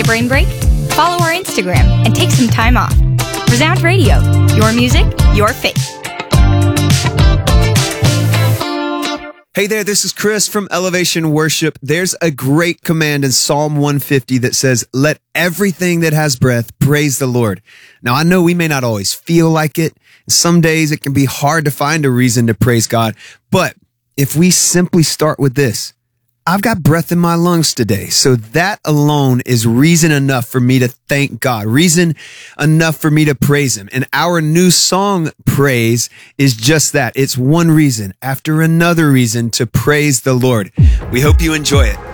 brain break? Follow our Instagram and take some time off. Resound Radio, your music, your faith. Hey there, this is Chris from Elevation Worship. There's a great command in Psalm 150 that says, let everything that has breath praise the Lord. Now, I know we may not always feel like it. Some days it can be hard to find a reason to praise God. But if we simply start with this, I've got breath in my lungs today. So that alone is reason enough for me to thank God, reason enough for me to praise him. And our new song, Praise, is just that. It's one reason after another reason to praise the Lord. We hope you enjoy it.